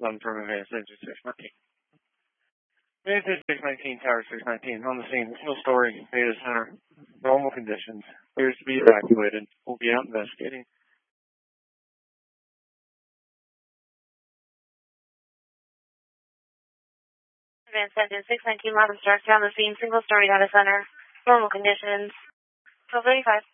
11 from Advanced Engine 619. Advanced 619, Tower 619, on the scene, single story, data center, normal conditions, appears to be evacuated. We'll be out investigating. Advanced Engine 619, Lava Stark, on the scene, single story data center, normal conditions, 1235.